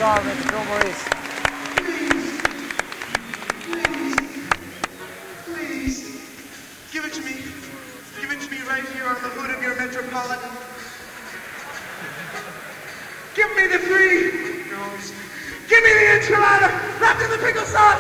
Carmen, no worries. Please, give it to me. Give it to me right here on the hood of your Metropolitan. Give me the 3 rolls. Give me the enchilada wrapped in the pickle sauce.